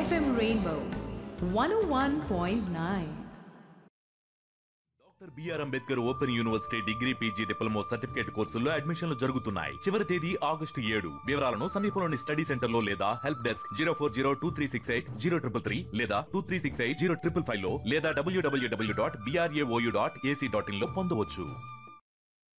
FM Rainbow 101.9. Doctor BR Ambedkar open university degree PG diploma certificate కోర్సుల్లో అడ్మిషన్లు జరుగుతున్నాయి. చివరి తేదీ August 7. వివరాలను సమీపంలోని స్టడీ సెంటర్ లో లేదా హెల్ప్ డెస్క్ 04023680333 లేదా 23680555 లో లేదా www.brao.ac.in లో పొందవచ్చు.